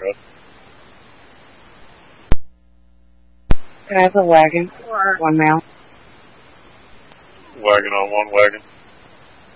truck. Can I have a wagon? Or 1 mile? Wagon on one wagon.